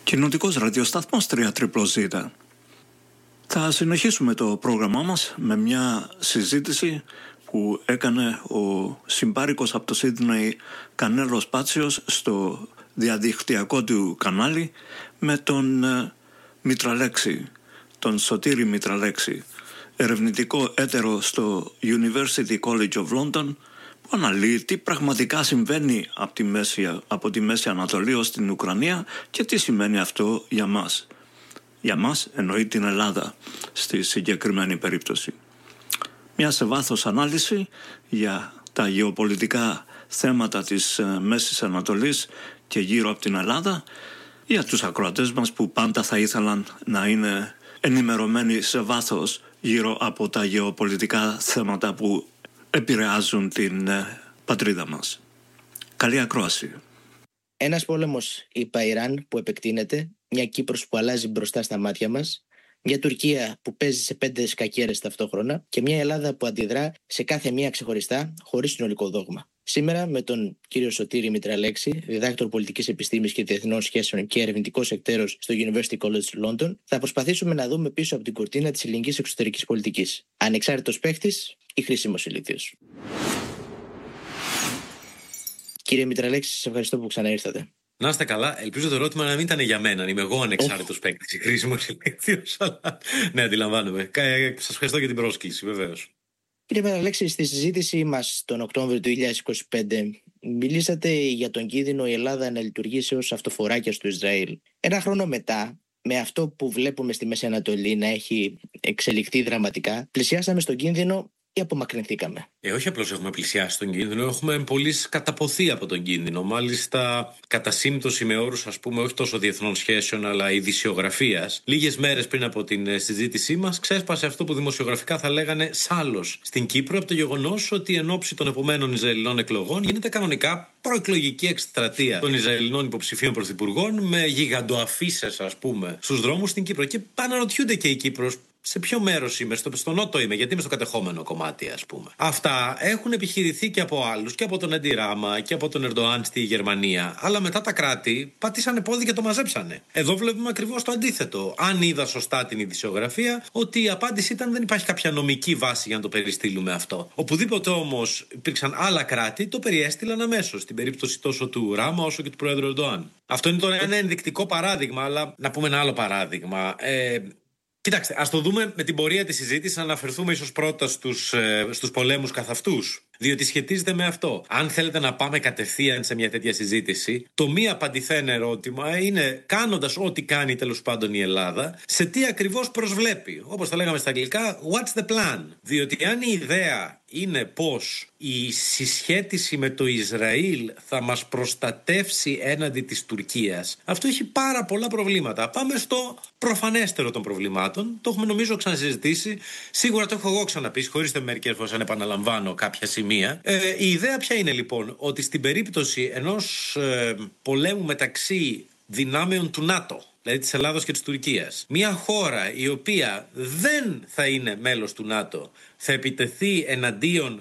Κοινοτικός ραδιοσταθμός 3ZZZ. Θα συνεχίσουμε το πρόγραμμά μας με μια συζήτηση που έκανε ο συμπάρικος από το Σίδνεϊ Κανέλος Πάτσιος στο διαδικτυακό του κανάλι με τον Μητραλέξη, τον Σωτήρη Μητραλέξη, ερευνητικό έτερο στο University College of London, που αναλύει τι πραγματικά συμβαίνει από τη Μέση Ανατολή ως την Ουκρανία και τι σημαίνει αυτό για μας. Για μας εννοεί την Ελλάδα στη συγκεκριμένη περίπτωση. Μια σε βάθος ανάλυση για τα γεωπολιτικά θέματα της Μέσης Ανατολής και γύρω από την Ελλάδα, για τους ακροατές μας που πάντα θα ήθελαν να είναι ενημερωμένοι σε βάθος γύρω από τα γεωπολιτικά θέματα που επηρεάζουν την πατρίδα μας. Καλή ακρόαση. Ένας πόλεμος, είπα, Ιράν που επεκτείνεται, μια Κύπρος που αλλάζει μπροστά στα μάτια μας, μια Τουρκία που παίζει σε 5 σκακέρες ταυτόχρονα και μια Ελλάδα που αντιδρά σε κάθε μία ξεχωριστά, χωρίς συνολικό δόγμα. Σήμερα με τον κύριο Σωτήρη Μητραλέξη, διδάκτορ πολιτικής επιστήμης και διεθνών σχέσεων και ερευνητικός εκτέρος στο University College London, θα προσπαθήσουμε να δούμε πίσω από την κουρτίνα της ελληνικής εξωτερικής πολιτικής. Ανεξάρτητος παίχτης ή χρήσιμος ηλίθιος. Κύριε Μητραλέξη, σας ευχαριστώ που ξαναήρθατε. Να είστε καλά. Ελπίζω το ερώτημα να μην ήταν για μένα. Αν είμαι εγώ ανεξάρτητος παίκτης ή χρήσιμος ηλίθιος. Αλλά ναι, αντιλαμβάνομαι. Σας ευχαριστώ για την πρόσκληση, βεβαίως. Κύριε Μητραλέξη, στη συζήτησή μας τον Οκτώβριο του 2025 μιλήσατε για τον κίνδυνο η Ελλάδα να λειτουργήσει ως αυτοφοράκια στο Ισραήλ. Ένα χρόνο μετά, με αυτό που βλέπουμε στη Μέση Ανατολή να έχει εξελιχθεί δραματικά, πλησιάσαμε στον κίνδυνο ή απομακρυνθήκαμε? Όχι απλώς έχουμε πλησιάσει τον κίνδυνο, έχουμε πολύ καταποθεί από τον κίνδυνο. Μάλιστα, κατά σύμπτωση με όρους, ας πούμε, όχι τόσο διεθνών σχέσεων, αλλά ειδησιογραφίας. Λίγες μέρες πριν από την συζήτησή μας, ξέσπασε αυτό που δημοσιογραφικά θα λέγανε σάλος στην Κύπρο, από το γεγονός ότι εν ώψη των επομένων Ισραηλινών εκλογών γίνεται κανονικά προεκλογική εκστρατεία των Ισραηλινών υποψηφίων πρωθυπουργών με γιγαντοαφίσες, ας πούμε, στους δρόμους στην Κύπρο. Και αναρωτιούνται και η Κύπρος. Σε ποιο μέρος είμαι, στο νότο είμαι, γιατί είμαι στο κατεχόμενο κομμάτι, ας πούμε. Αυτά έχουν επιχειρηθεί και από άλλους, και από τον Έντι Ράμα και από τον Ερντοάν στη Γερμανία. Αλλά μετά τα κράτη πατήσανε πόδι και το μαζέψανε. Εδώ βλέπουμε ακριβώς το αντίθετο. Αν είδα σωστά την ειδησιογραφία, ότι η απάντηση ήταν δεν υπάρχει κάποια νομική βάση για να το περιστείλουμε αυτό. Οπουδήποτε όμως υπήρξαν άλλα κράτη, το περιέστειλαν αμέσως. Στην περίπτωση τόσο του Ράμα όσο και του Προέδρου Ερντοάν. Αυτό είναι τώρα ένα ενδεικτικό παράδειγμα, αλλά να πούμε ένα άλλο παράδειγμα. Κοιτάξτε, ας το δούμε με την πορεία της συζήτησης, να αναφερθούμε ίσως πρώτα στους πολέμους καθ' αυτούς. Διότι σχετίζεται με αυτό. Αν θέλετε να πάμε κατευθείαν σε μια τέτοια συζήτηση, το μη απαντηθέν ερώτημα είναι, κάνοντας ό,τι κάνει τέλος πάντων η Ελλάδα, σε τι ακριβώς προσβλέπει. Όπως τα λέγαμε στα αγγλικά, what's the plan? Διότι αν η ιδέα είναι πως η συσχέτιση με το Ισραήλ θα μας προστατεύσει έναντι της Τουρκίας, αυτό έχει πάρα πολλά προβλήματα. Πάμε στο προφανέστερο των προβλημάτων. Το έχουμε νομίζω ξανασυζητήσει. Σίγουρα το έχω εγώ ξαναπεί, χωρίστε μερικές φορές αν επαναλαμβάνω κάποια σημεία. Η ιδέα ποια είναι λοιπόν? Ότι στην περίπτωση ενός πολέμου μεταξύ δυνάμεων του ΝΑΤΟ, δηλαδή της Ελλάδος και της Τουρκίας, μια χώρα η οποία δεν θα είναι μέλος του ΝΑΤΟ θα επιτεθεί εναντίον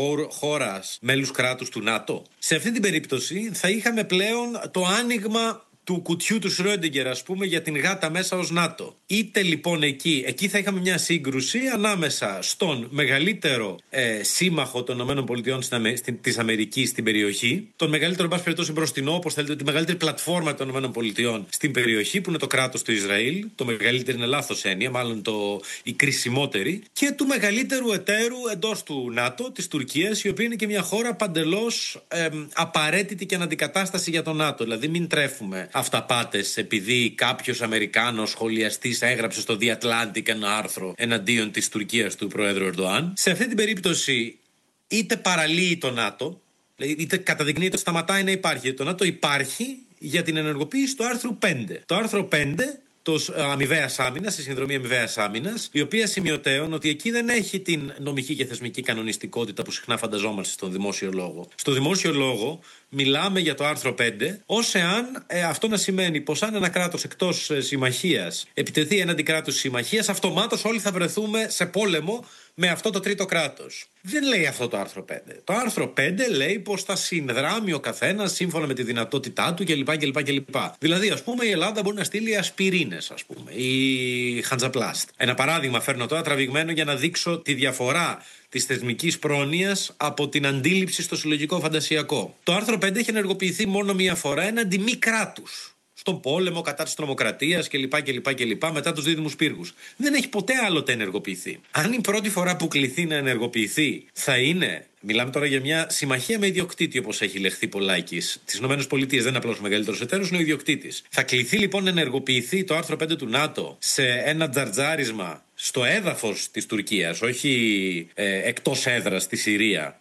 χώρας μέλους κράτους του ΝΑΤΟ, σε αυτή την περίπτωση θα είχαμε πλέον το άνοιγμα του κουτιού του Σρόντιγκερ, ας πούμε, για την γάτα μέσα ως ΝΑΤΟ. Είτε λοιπόν εκεί θα είχαμε μια σύγκρουση ανάμεσα στον μεγαλύτερο σύμμαχο των ΗΠΑ της Αμερικής στην περιοχή, τον μεγαλύτερο, εν πάση περιπτώσει, μπροστινό, όπως θέλετε, τη μεγαλύτερη πλατφόρμα των ΗΠΑ στην περιοχή, που είναι το κράτος του Ισραήλ. Το μεγαλύτερο είναι λάθος έννοια, μάλλον η κρισιμότερη, και του μεγαλύτερου εταίρου εντός του ΝΑΤΟ, της Τουρκίας, η οποία είναι και μια χώρα παντελώς απαραίτητη και αναντικατάσταση για το ΝΑΤΟ. Δηλαδή, μην τρέφουμε αυταπάτες επειδή κάποιος Αμερικάνος σχολιαστής έγραψε στο The Atlantic ένα άρθρο εναντίον της Τουρκίας του Προέδρου Ερντοάν. Σε αυτή την περίπτωση είτε παραλύει το ΝΑΤΟ, είτε καταδεικνύεται ότι σταματάει να υπάρχει. Το ΝΑΤΟ υπάρχει για την ενεργοποίηση του άρθρου 5. Το άρθρο 5 αμοιβαίας άμυνας, η συνδρομή αμοιβαίας άμυνας, η οποία σημειωτέων ότι εκεί δεν έχει την νομική και θεσμική κανονιστικότητα που συχνά φανταζόμαστε στον δημόσιο λόγο. Στο δημόσιο λόγο μιλάμε για το άρθρο 5 ως εάν αυτό να σημαίνει πως αν ένα κράτος εκτός συμμαχίας επιτεθεί έναντι κράτους συμμαχίας, αυτομάτως όλοι θα βρεθούμε σε πόλεμο με αυτό το τρίτο κράτος. Δεν λέει αυτό το άρθρο 5. Το άρθρο 5 λέει πως θα συνδράμει ο καθένας σύμφωνα με τη δυνατότητά του κλπ. Δηλαδή, ας πούμε, η Ελλάδα μπορεί να στείλει ασπιρίνες, ας πούμε, ή χαντζαπλάστ. Ένα παράδειγμα φέρνω τώρα τραβηγμένο για να δείξω τη διαφορά της θεσμικής πρόνοιας από την αντίληψη στο συλλογικό φαντασιακό. Το άρθρο 5 έχει ενεργοποιηθεί μόνο μία φορά έναντι μη κράτους. Στον πόλεμο κατά της τρομοκρατίας κλπ. Μετά τους δίδυμους πύργους. Δεν έχει ποτέ άλλοτε ενεργοποιηθεί. Αν η πρώτη φορά που κληθεί να ενεργοποιηθεί θα είναι. Μιλάμε τώρα για μια συμμαχία με ιδιοκτήτη, όπως έχει λεχθεί πολλάκις. Τις ΗΠΑ δεν είναι απλώς ο μεγαλύτερος εταίρος, είναι ο ιδιοκτήτης. Θα κληθεί λοιπόν να ενεργοποιηθεί το άρθρο 5 του ΝΑΤΟ σε ένα τζαρτζάρισμα στο έδαφος της Τουρκίας, όχι εκτός έδρας στη Συρία,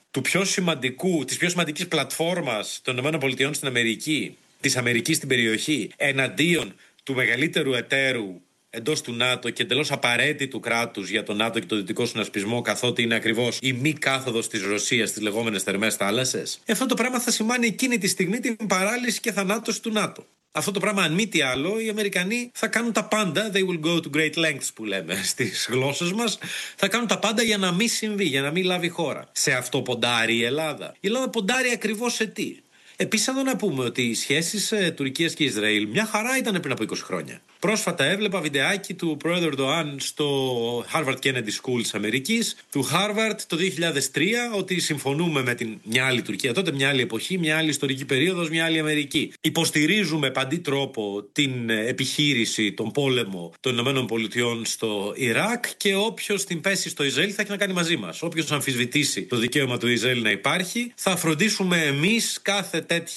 της πιο σημαντικής πλατφόρμας των ΗΠΑ στην Αμερική, της Αμερικής στην περιοχή, εναντίον του μεγαλύτερου εταίρου εντός του ΝΑΤΟ και εντελώς απαραίτητου κράτους για το ΝΑΤΟ και το δυτικό συνασπισμό, καθότι είναι ακριβώς η μη κάθοδος της Ρωσίας στις λεγόμενες θερμές θάλασσες. Αυτό το πράγμα θα σημάνει εκείνη τη στιγμή την παράλυση και θανάτωση του ΝΑΤΟ. Αυτό το πράγμα, αν μη τι άλλο, οι Αμερικανοί θα κάνουν τα πάντα. They will go to great lengths, που λέμε στις γλώσσες μας. Θα κάνουν τα πάντα για να μην συμβεί, για να μην λάβει χώρα. Σε αυτό ποντάρει η Ελλάδα. Η Ελλάδα ποντάρει ακριβώς σε τι? Επίσης, εδώ να πούμε ότι οι σχέσεις Τουρκίας και Ισραήλ μια χαρά ήταν πριν από 20 χρόνια. Πρόσφατα έβλεπα βιντεάκι του πρόεδρου Ερντοάν στο Harvard Kennedy School της Αμερικής, του Harvard το 2003, ότι συμφωνούμε με μια άλλη Τουρκία τότε, μια άλλη εποχή, μια άλλη ιστορική περίοδος, μια άλλη Αμερική. Υποστηρίζουμε παντί τρόπο την επιχείρηση, τον πόλεμο των ΗΠΑ στο Ιράκ και όποιος την πέσει στο Ισραήλ θα έχει να κάνει μαζί μας. Όποιος αμφισβητήσει το δικαίωμα του Ισραήλ να υπάρχει, θα φροντίσουμε εμείς κάθε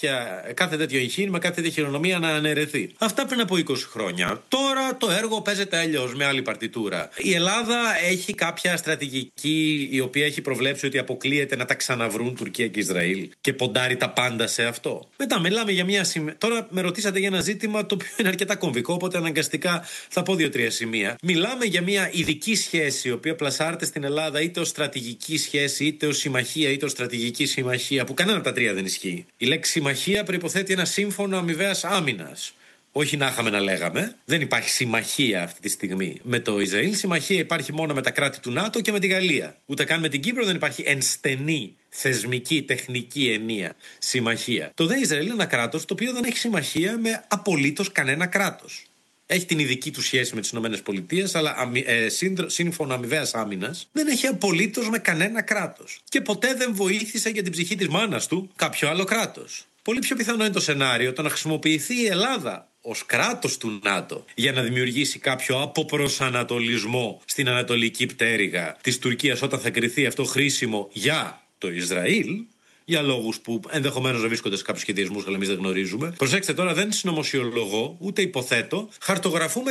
τέτοιο εγχείρημα, κάθε τέτοια χειρονομία να αναιρεθεί. Αυτά πριν από 20 χρόνια. Τώρα το έργο παίζεται αλλιώς, με άλλη παρτιτούρα. Η Ελλάδα έχει κάποια στρατηγική η οποία έχει προβλέψει ότι αποκλείεται να τα ξαναβρούν Τουρκία και Ισραήλ και ποντάρει τα πάντα σε αυτό. Μετά μιλάμε για μια σημεία. Τώρα με ρωτήσατε για ένα ζήτημα το οποίο είναι αρκετά κομβικό, οπότε αναγκαστικά θα πω 2-3 σημεία. Μιλάμε για μια ειδική σχέση η οποία πλασάρεται στην Ελλάδα είτε ως στρατηγική σχέση, είτε ως συμμαχία, είτε ως στρατηγική συμμαχία, που κανένα από τα τρία δεν ισχύει. Η λέξη συμμαχία προϋποθέτει ένα σύμφωνο αμοιβαίας άμυνας. Όχι να είχαμε να λέγαμε. Δεν υπάρχει συμμαχία αυτή τη στιγμή με το Ισραήλ. Συμμαχία υπάρχει μόνο με τα κράτη του ΝΑΤΟ και με τη Γαλλία. Ούτε καν με την Κύπρο δεν υπάρχει ενστενή, θεσμική, τεχνική ενία συμμαχία. Το δε Ισραήλ είναι ένα κράτος το οποίο δεν έχει συμμαχία με απολύτως κανένα κράτος. Έχει την ειδική του σχέση με τις ΗΠΑ, αλλά σύμφωνο αμοιβαίας άμυνας δεν έχει απολύτως με κανένα κράτος. Και ποτέ δεν βοήθησε για την ψυχή της μάνας του κάποιο άλλο κράτος. Πολύ πιο πιθανό είναι το σενάριο το να χρησιμοποιηθεί η Ελλάδα ως κράτος του ΝΑΤΟ για να δημιουργήσει κάποιο αποπροσανατολισμό στην ανατολική πτέρυγα της Τουρκίας όταν θα κριθεί αυτό χρήσιμο για το Ισραήλ, για λόγους που ενδεχομένως να βρίσκονται σε κάποιους σχεδιασμούς, αλλά εμείς δεν γνωρίζουμε. Προσέξτε τώρα, δεν συνωμοσιολογώ, ούτε υποθέτω, χαρτογραφούμε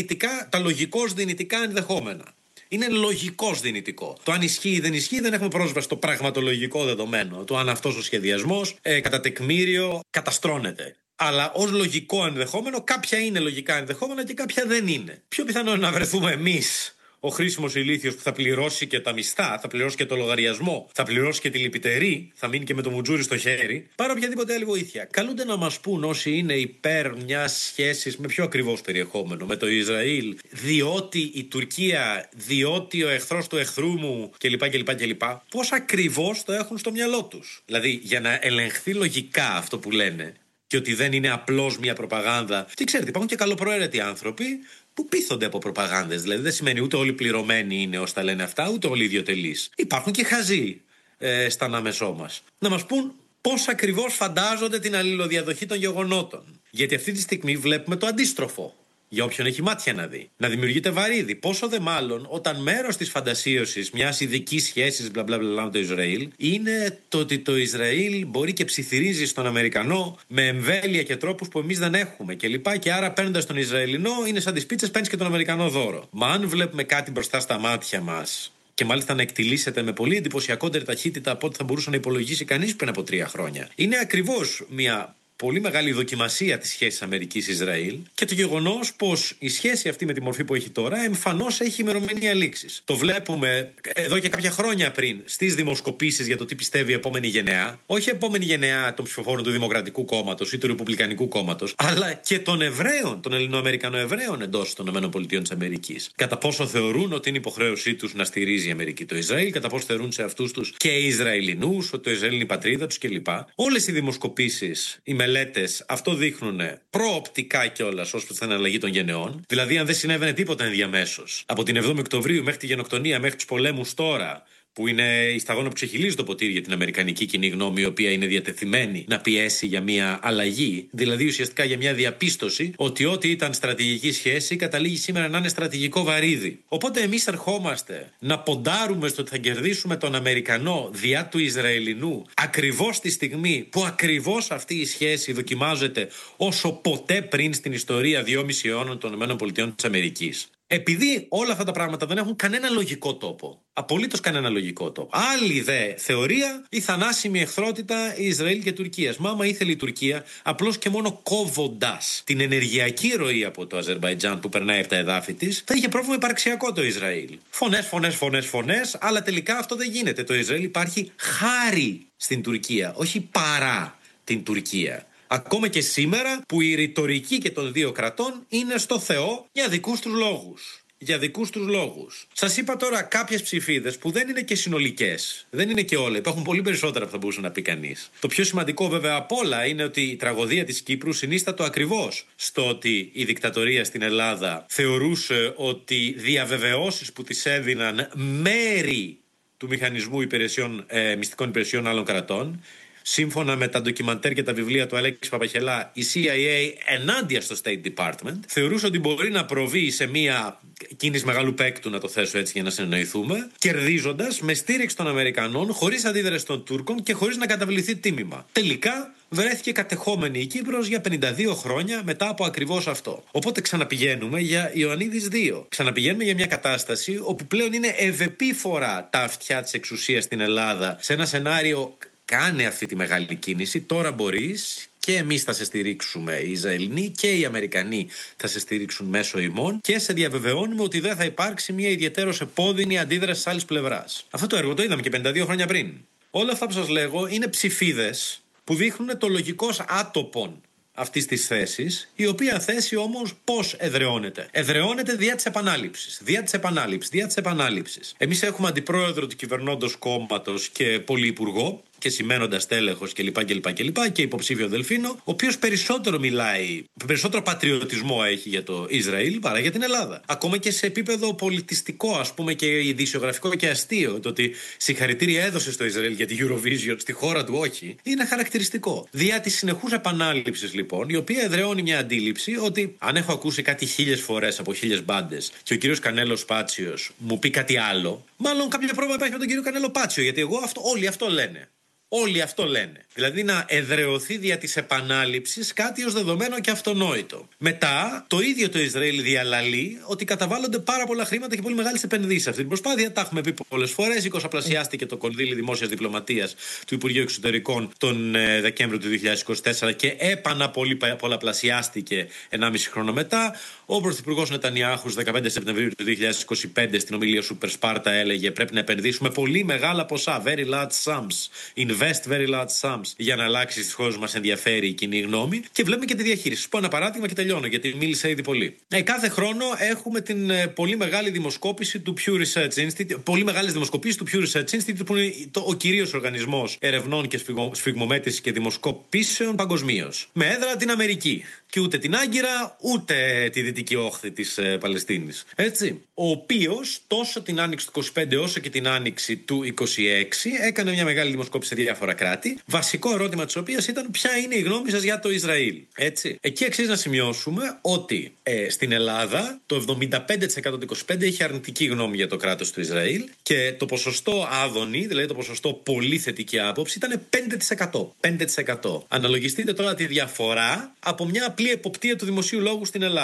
τα λογικώς δυνητικά ενδεχόμενα. Είναι λογικώς δυνητικό. Το αν ισχύει ή δεν ισχύει δεν έχουμε πρόσβαση στο πραγματολογικό δεδομένο. Το αν αυτός ο σχεδιασμός κατά τεκμήριο καταστρώνεται. Αλλά ως λογικό ενδεχόμενο, κάποια είναι λογικά ενδεχόμενα και κάποια δεν είναι. Πιο πιθανό είναι να βρεθούμε εμείς, ο χρήσιμος ηλίθιος που θα πληρώσει και τα μισθά, θα πληρώσει και το λογαριασμό, θα πληρώσει και τη λυπητερή, θα μείνει και με το μουτζούρι στο χέρι, παρά οποιαδήποτε άλλη βοήθεια. Καλούνται να μας πούν όσοι είναι υπέρ μιας σχέσης με πιο ακριβώς περιεχόμενο με το Ισραήλ, διότι η Τουρκία, διότι ο εχθρός του εχθρού μου κλπ. Πώς ακριβώς το έχουν στο μυαλό τους. Δηλαδή, για να ελεγχθεί λογικά αυτό που λένε και ότι δεν είναι απλώς μια προπαγάνδα. Και ξέρετε, υπάρχουν και καλοπροαίρετοι άνθρωποι που πείθονται από προπαγάνδες. Δηλαδή δεν σημαίνει ούτε όλοι πληρωμένοι είναι όσοι τα λένε αυτά, ούτε όλοι ιδιωτελείς. Υπάρχουν και χαζοί στα ανάμεσό μας. Να μας πούν πώς ακριβώς φαντάζονται την αλληλοδιαδοχή των γεγονότων. Γιατί αυτή τη στιγμή βλέπουμε το αντίστροφο. Για όποιον έχει μάτια να δει. Να δημιουργείται βαρύδι. Πόσο δε μάλλον όταν μέρος της φαντασίωσης μιας ειδικής σχέσης με το Ισραήλ είναι το ότι το Ισραήλ μπορεί και ψιθυρίζει στον Αμερικανό με εμβέλεια και τρόπους που εμείς δεν έχουμε κλπ. Και άρα παίρνοντας τον Ισραηλινό είναι σαν τις πίτσες, παίρνεις και τον Αμερικανό δώρο. Μα αν βλέπουμε κάτι μπροστά στα μάτια μας και μάλιστα να εκτιλήσεται με πολύ εντυπωσιακότερη ταχύτητα από ό,τι θα μπορούσε να υπολογίσει κανείς πριν από 3 χρόνια, είναι ακριβώς μια πολύ μεγάλη δοκιμασία της σχέσης Αμερικής-Ισραήλ και το γεγονός πως η σχέση αυτή με τη μορφή που έχει τώρα εμφανώς έχει ημερομηνία λήξης. Το βλέπουμε εδώ και κάποια χρόνια πριν στις δημοσκοπήσεις για το τι πιστεύει η επόμενη γενεά. Όχι η επόμενη γενεά των ψηφοφόρων του Δημοκρατικού Κόμματος ή του Ρεπουμπλικανικού Κόμματος, αλλά και των Εβραίων, των Ελληνοαμερικανοεβραίων εντός των ΗΠΑ. Κατά πόσο θεωρούν ότι είναι υποχρέωσή τους να στηρίζει η Αμερική το Ισραήλ, κατά πόσο θεωρούν σε αυτούς τους και οι Ισραηλινούς, ότι το Ισραήλ είναι η πατρίδα τους κλπ. Όλες οι δημοσκοπήσεις, οι μελέτες, αυτό δείχνουν προοπτικά κιόλας ως προς την αλλαγή των γενεών. Δηλαδή, αν δεν συνέβαινε τίποτα ενδιαμέσως από την 7η Οκτωβρίου μέχρι τη γενοκτονία, μέχρι τους πολέμους τώρα, που είναι η σταγόνα που ξεχυλίζει το ποτήρι για την αμερικανική κοινή γνώμη, η οποία είναι διατεθειμένη να πιέσει για μια αλλαγή, δηλαδή ουσιαστικά για μια διαπίστωση ότι ό,τι ήταν στρατηγική σχέση καταλήγει σήμερα να είναι στρατηγικό βαρύδι. Οπότε εμείς ερχόμαστε να ποντάρουμε στο ότι θα κερδίσουμε τον Αμερικανό διά του Ισραηλινού ακριβώς τη στιγμή που ακριβώς αυτή η σχέση δοκιμάζεται όσο ποτέ πριν στην ιστορία 2,5 αιώνων των ΗΠΑ. Επειδή όλα αυτά τα πράγματα δεν έχουν κανένα λογικό τόπο. Απολύτως κανένα λογικό τόπο. Άλλη δε θεωρία, η θανάσιμη εχθρότητα Ισραήλ και Τουρκίας. Άμα ήθελε η Τουρκία, απλώς και μόνο κόβοντας την ενεργειακή ροή από το Αζερμπαϊτζάν που περνάει από τα εδάφη της, θα είχε πρόβλημα υπαρξιακό το Ισραήλ. Φωνές, αλλά τελικά αυτό δεν γίνεται. Το Ισραήλ υπάρχει χάρη στην Τουρκία, όχι παρά την Τουρκία. Ακόμα και σήμερα που η ρητορική και των δύο κρατών είναι στο Θεό για δικούς τους λόγους. Σας είπα τώρα κάποιες ψηφίδες που δεν είναι και συνολικές. Δεν είναι και όλα. Υπάρχουν πολύ περισσότερα που θα μπορούσε να πει κανείς. Το πιο σημαντικό βέβαια απ' όλα είναι ότι η τραγωδία της Κύπρου συνίστατο ακριβώς στο ότι η δικτατορία στην Ελλάδα θεωρούσε ότι διαβεβαιώσεις που της έδιναν μέρη του μηχανισμού μυστικών υπηρεσιών άλλων κρατών. Σύμφωνα με τα ντοκιμαντέρ και τα βιβλία του Αλέξη Παπαχελά, η CIA ενάντια στο State Department θεωρούσε ότι μπορεί να προβεί σε μια κίνηση μεγάλου παίκτου, να το θέσω έτσι για να συνεννοηθούμε, κερδίζοντας με στήριξη των Αμερικανών, χωρίς αντίδραση των Τούρκων και χωρίς να καταβληθεί τίμημα. Τελικά βρέθηκε κατεχόμενη η Κύπρος για 52 χρόνια μετά από ακριβώς αυτό. Οπότε ξαναπηγαίνουμε για Ιωαννίδης 2. Ξαναπηγαίνουμε για μια κατάσταση όπου πλέον είναι ευεπίφορα τα αυτιά της εξουσίας στην Ελλάδα σε ένα σενάριο. Κάνε αυτή τη μεγάλη κίνηση, τώρα μπορείς και εμείς θα σε στηρίξουμε οι Ισραηλινοί και οι Αμερικανοί θα σε στηρίξουν μέσω ημών και σε διαβεβαιώνουμε ότι δεν θα υπάρξει μια ιδιαίτερος επώδυνη αντίδραση της άλλης πλευράς. Αυτό το έργο το είδαμε και 52 χρόνια πριν. Όλα αυτά που σας λέγω είναι ψηφίδες που δείχνουν το λογικός άτοπον αυτής της θέσης, η οποία θέση όμως πώς εδραιώνεται. Εδραιώνεται διά της επανάληψης. Εμείς έχουμε αντιπρόεδρο του κυβερνώντος κόμματος και πολυυπουργό και σημαίνοντας τέλεχος κλπ. Και υποψήφιο Δελφίνο, ο οποίος περισσότερο μιλάει, περισσότερο πατριωτισμό έχει για το Ισραήλ παρά για την Ελλάδα. Ακόμα και σε επίπεδο πολιτιστικό, ας πούμε, και ειδησιογραφικό και αστείο, το ότι συγχαρητήρια έδωσε στο Ισραήλ για τη Eurovision, στη χώρα του όχι, είναι χαρακτηριστικό. Διά της συνεχούς επανάληψης, λοιπόν, η οποία εδραιώνει μια αντίληψη ότι αν έχω ακούσει κάτι 1000 φορές από 1000 μπάντες και ο κύριος Κανέλος Πάτσιος μου πει κάτι άλλο, μάλλον κάποιο πρόβλημα υπάρχει με τον κύριο Κανέλο Πάτσιο, γιατί όλοι αυτό λένε. Όλοι αυτό λένε. Δηλαδή να εδραιωθεί δια της επανάληψης κάτι ως δεδομένο και αυτονόητο. Μετά, το ίδιο το Ισραήλ διαλαλεί ότι καταβάλλονται πάρα πολλά χρήματα και πολύ μεγάλες επενδύσεις σε αυτή την προσπάθεια. Τα έχουμε πει πολλές φορές. 20πλασιάστηκε το κονδύλι δημόσιας διπλωματίας του Υπουργείου Εξωτερικών τον Δεκέμβριο του 2024 και πολλαπλασιάστηκε 1,5 χρόνο μετά. Ο Πρωθυπουργός Νετανιάχου 15 Σεπτεμβρίου του 2025 στην ομιλία Super Sparta έλεγε πρέπει να επενδύσουμε πολύ μεγάλα ποσά, very large sums. Invest very large sums για να αλλάξει στις χώρες μας ενδιαφέρει η κοινή γνώμη και βλέπουμε και τη διαχείριση. Σου πω ένα παράδειγμα και τελειώνω γιατί μίλησα ήδη πολύ. Κάθε χρόνο έχουμε την πολύ μεγάλη δημοσκόπηση του Pew Research Institute, πολύ μεγάλες δημοσκοπήσεις του Pew Research Institute που είναι ο κυρίως οργανισμός ερευνών και σφιγμομέτρησης και δημοσκοπήσεων παγκοσμίως. Με έδρα την Αμερική. Και ούτε την Άγκυρα ούτε τη δυτική όχθη της Παλαιστίνης. Έτσι. Ο οποίος τόσο την άνοιξη του 25 όσο και την άνοιξη του 26 έκανε μια μεγάλη δημοσκόπηση σε διάφορα κράτη. Βασικό ερώτημα της οποίας ήταν ποια είναι η γνώμη σας για το Ισραήλ. Έτσι. Εκεί αξίζει να σημειώσουμε ότι στην Ελλάδα το 75% του 25 είχε αρνητική γνώμη για το κράτος του Ισραήλ και το ποσοστό άδωνη, δηλαδή το ποσοστό πολύ θετική άποψη, ήταν 5%. 5%. Αναλογιστείτε τώρα τη διαφορά από μια απλή εποπτεία του δημοσίου λόγου στην Ελλάδα.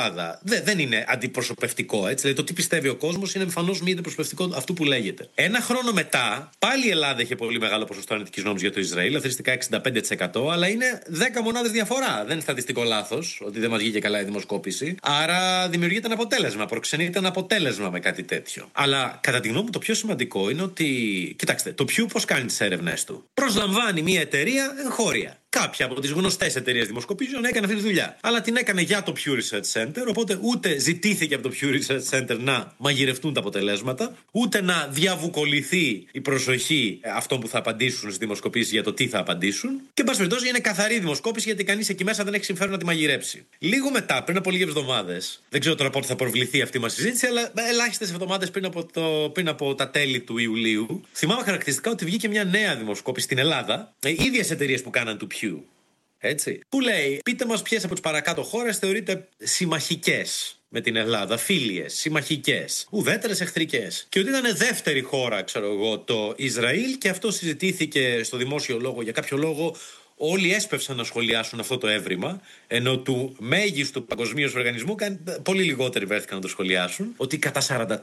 δεν είναι αντιπροσωπευτικό, έτσι. Δηλαδή, το τι πιστεύει ο κόσμος είναι εμφανώς μη αντιπροσωπευτικό αυτού που λέγεται. Ένα χρόνο μετά, πάλι η Ελλάδα είχε πολύ μεγάλο ποσοστό αρνητικής γνώμης για το Ισραήλ, αθρηστικά 65%, αλλά είναι 10 μονάδες διαφορά. Δεν είναι στατιστικό λάθος ότι δεν μας βγήκε καλά η δημοσκόπηση. Άρα δημιουργείται ένα αποτέλεσμα, προξενείται ένα αποτέλεσμα με κάτι τέτοιο. Αλλά κατά τη γνώμη μου, το πιο σημαντικό είναι ότι. Κοιτάξτε, το Pew πώς κάνει τις έρευνες του? Προσλαμβάνει μια εταιρεία εγχώρια. Κάποια από τις γνωστές εταιρείες δημοσκοπήσεων έκανε αυτή τη δουλειά. Αλλά την έκανε για το Pew Research Center, οπότε ούτε ζητήθηκε από το Pew Research Center να μαγειρευτούν τα αποτελέσματα, ούτε να διαβουκοληθεί η προσοχή αυτών που θα απαντήσουν στις δημοσκοπήσεις για το τι θα απαντήσουν. Και εν πάση περιπτώσει είναι καθαρή δημοσκόπηση, γιατί κανείς εκεί μέσα δεν έχει συμφέρον να τη μαγειρέψει. Λίγο μετά, πριν από λίγες εβδομάδες, δεν ξέρω τώρα πότε θα προβληθεί αυτή μας συζήτηση, αλλά ελάχιστες εβδομάδες πριν από τα τέλη του Ιουλίου, θυμάμαι χαρακτηριστικά ότι βγήκε μια νέα δημοσκόπηση στην Ελλάδα, ίδιες εταιρείες που κάναν του Pew. Έτσι. Που λέει, πείτε μας ποιες από τις παρακάτω χώρες θεωρείτε συμμαχικές με την Ελλάδα, φίλιες, συμμαχικές, ουδέτερες, εχθρικές. Και ότι ήταν δεύτερη χώρα, ξέρω εγώ, το Ισραήλ, και αυτό συζητήθηκε στο δημόσιο λόγο. Για κάποιο λόγο όλοι έσπευσαν να σχολιάσουν αυτό το έβριμα, ενώ του μέγιστου παγκοσμίως οργανισμού πολύ λιγότεροι βρέθηκαν να το σχολιάσουν, ότι κατά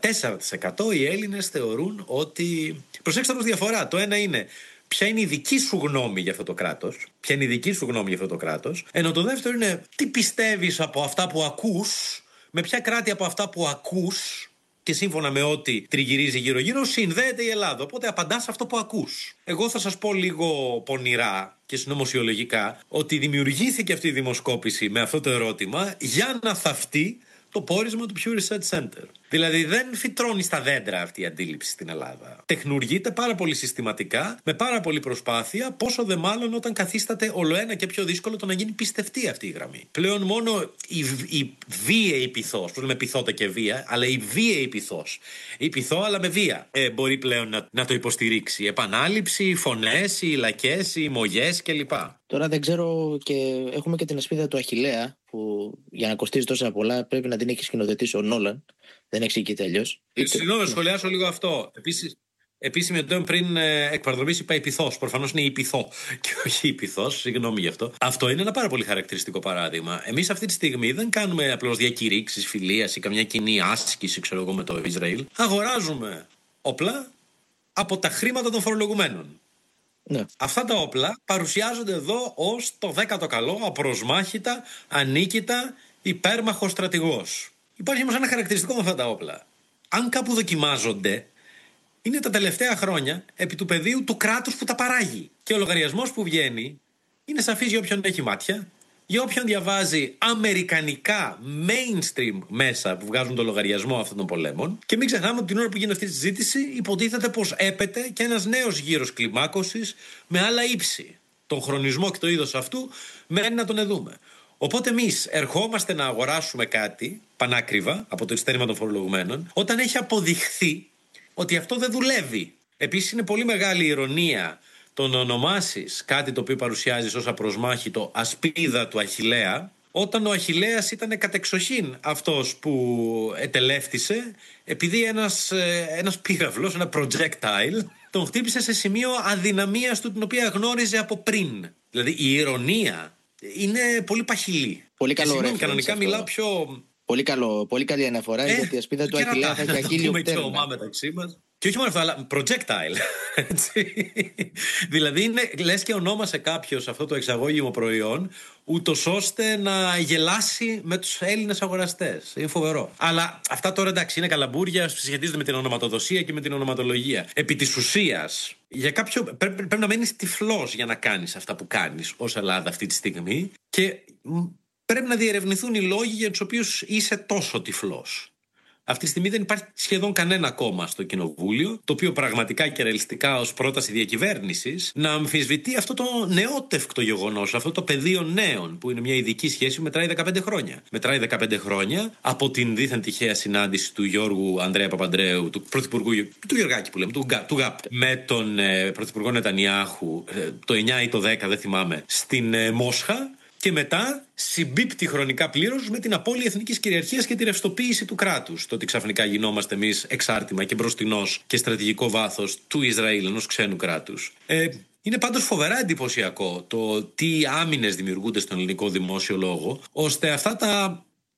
44% οι Έλληνες θεωρούν ότι. Προσέξτε όμως διαφορά. Το ένα είναι ποια είναι η δική σου γνώμη για αυτό το κράτος, ποια είναι η δική σου γνώμη για αυτό το κράτος, ενώ το δεύτερο είναι τι πιστεύεις από αυτά που ακούς, με ποια κράτη από αυτά που ακούς και σύμφωνα με ό,τι τριγυρίζει γύρω-γύρω συνδέεται η Ελλάδα. Οπότε απαντάς αυτό που ακούς. Εγώ θα σας πω λίγο πονηρά και συνωμοσιολογικά ότι δημιουργήθηκε αυτή η δημοσκόπηση με αυτό το ερώτημα για να θαυτεί το πόρισμα του Pew Research Center. Δηλαδή δεν φυτρώνει στα δέντρα αυτή η αντίληψη στην Ελλάδα. Τεχνουργείται πάρα πολύ συστηματικά, με πάρα πολύ προσπάθεια, πόσο δε μάλλον όταν καθίσταται ολοένα και πιο δύσκολο το να γίνει πιστευτή αυτή η γραμμή. Πλέον μόνο η βίαιη πειθός, που λέμε πειθώτα και βία, αλλά η βίαιη πειθός, η πειθώ αλλά με βία, μπορεί πλέον να το υποστηρίξει. Επανάληψη, φωνές, οι λακές, οι μογιές κλπ. Τώρα δεν ξέρω, και έχουμε και την ασπίδα του Αχιλλέα, που για να κοστίζει τόσα πολλά πρέπει να την έχει σκηνοθετήσει ο Νόλαν. Δεν εξηγείται αλλιώς. Συγγνώμη, σχολιάσω λίγο αυτό. Επίσημη εντός πριν εκπαρδρομής είπα υπηθός. Προφανώς είναι υπηθό και όχι υπηθός. Συγγνώμη γι' αυτό. Αυτό είναι ένα πάρα πολύ χαρακτηριστικό παράδειγμα. Εμείς αυτή τη στιγμή δεν κάνουμε απλώς διακηρύξεις φιλίας ή καμιά κοινή άσκηση, ξέρω εγώ, με το Ισραήλ. Αγοράζουμε όπλα από τα χρήματα των φορολογουμένων. Ναι. Αυτά τα όπλα παρουσιάζονται εδώ ως το 10ο καλό, απροσμάχητα, ανίκητα, υπέρμαχο στρατηγός. Υπάρχει όμως ένα χαρακτηριστικό με αυτά τα όπλα. Αν κάπου δοκιμάζονται, είναι τα τελευταία χρόνια επί του πεδίου του κράτους που τα παράγει. Και ο λογαριασμός που βγαίνει είναι σαφής για όποιον έχει μάτια, για όποιον διαβάζει αμερικανικά mainstream μέσα που βγάζουν το λογαριασμό αυτών των πολέμων. Και μην ξεχνάμε ότι την ώρα που γίνεται αυτή τη συζήτηση υποτίθεται πως έπεται και ένας νέος γύρος κλιμάκωσης με άλλα ύψη. Τον χρονισμό και το είδος αυτού μένει να τον δούμε. Οπότε εμείς ερχόμαστε να αγοράσουμε κάτι πανάκριβα από το ειστέρημα των φορολογουμένων όταν έχει αποδειχθεί ότι αυτό δεν δουλεύει. Επίσης είναι πολύ μεγάλη ηρωνία το να ονομάσεις κάτι το οποίο παρουσιάζεις ως απροσμάχητο ασπίδα του Αχιλλέα, όταν ο Αχιλλέας ήταν κατεξοχήν αυτός που ετελεύτησε επειδή ένας πύραυλος, ένα projectile, τον χτύπησε σε σημείο αδυναμίας του την οποία γνώριζε από πριν. Δηλαδή η ηρωνία είναι πολύ παχυλή. Πολύ καλό ρεύμα. Κανονικά μιλάω πιο. Πολύ καλή αναφορά, γιατί η ασπίδα του Αχιλλέα θα έχει αχίλιο πτέρνα. Μεταξύ μας. Και όχι μόνο αυτό, αλλά projectile. Δηλαδή είναι, λες και ονόμασε κάποιος αυτό το εξαγώγημο προϊόν ούτως ώστε να γελάσει με τους Έλληνες αγοραστές. Είναι φοβερό. Αλλά αυτά τώρα εντάξει είναι καλαμπούρια, σχετίζονται με την ονοματοδοσία και με την ονοματολογία. Επί της ουσίας, για κάποιο, πρέπει να μένεις τυφλός για να κάνεις αυτά που κάνεις ως Ελλάδα αυτή τη στιγμή και πρέπει να διερευνηθούν οι λόγοι για τους οποίους είσαι τόσο τυφλός. Αυτή τη στιγμή δεν υπάρχει σχεδόν κανένα κόμμα στο Κοινοβούλιο, το οποίο πραγματικά και ρεαλιστικά ως πρόταση διακυβέρνησης να αμφισβητεί αυτό το νεότευκτο γεγονός, αυτό το πεδίο νέων, που είναι μια ειδική σχέση που μετράει 15 χρόνια. Μετράει 15 χρόνια από την δίθεν τυχαία συνάντηση του Γιώργου Ανδρέα Παπανδρέου, του πρωθυπουργού, του Γεωργάκη που λέμε, του ΓΑΠ, με τον πρωθυπουργό Νετανιάχου το 9 ή το 10, δεν θυμάμαι, στην Μόσχα. Και μετά συμπίπτει χρονικά πλήρως με την απώλεια εθνικής κυριαρχίας και τη ρευστοποίηση του κράτους. Το ότι ξαφνικά γινόμαστε εμείς εξάρτημα και μπροστινός και στρατηγικό βάθος του Ισραήλ, ενός ξένου κράτους. Είναι πάντως φοβερά εντυπωσιακό το τι άμυνες δημιουργούνται στον ελληνικό δημόσιο λόγο, ώστε αυτά τα